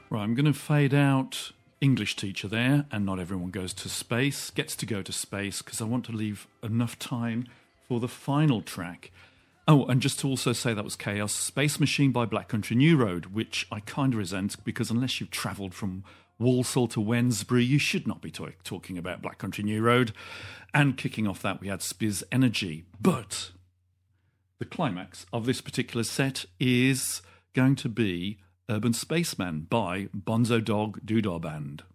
Right, I'm going to fade out English teacher there, and not everyone gets to go to space, because I want to leave enough time for the final track. Oh, and just to also say that was Chaos Space Machine by Black Country New Road, which I kind of resent, because unless you've travelled from Walsall to Wednesbury, you should not be talking about Black Country New Road. And kicking off that, we had Spiz Energy. But the climax of this particular set is going to be Urban Spaceman by Bonzo Dog Doodah Band.